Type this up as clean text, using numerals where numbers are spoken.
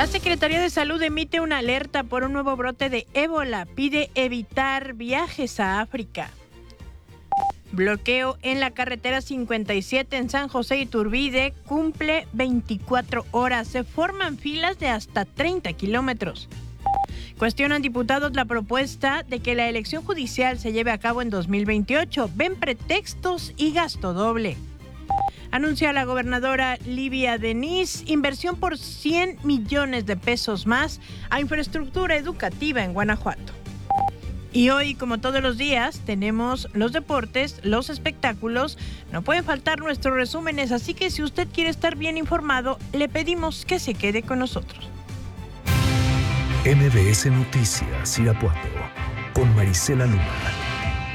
La Secretaría de Salud emite una alerta por un nuevo brote de ébola. Pide evitar viajes a África. Bloqueo en la carretera 57 en San José Iturbide cumple 24 horas. Se forman filas de hasta 30 kilómetros. Cuestionan diputados la propuesta de que la elección judicial se lleve a cabo en 2028. Ven pretextos y gasto doble. Anuncia la gobernadora Livia Denis inversión por 100 millones de pesos más a infraestructura educativa en Guanajuato. Y hoy, como todos los días, tenemos los deportes, los espectáculos. No pueden faltar nuestros resúmenes, así que si usted quiere estar bien informado, le pedimos que se quede con nosotros. MBS Noticias Irapuato con Marisela Luma.